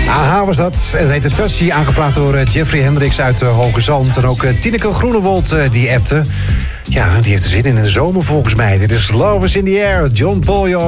Aha was dat. Het heette Touchy, aangevraagd door Jeffrey Hendricks uit Hoge Zand. En ook Tineke Groenewold die appte. Ja, die heeft er zin in de zomer volgens mij. Dit is Love is in the Air, John Paul.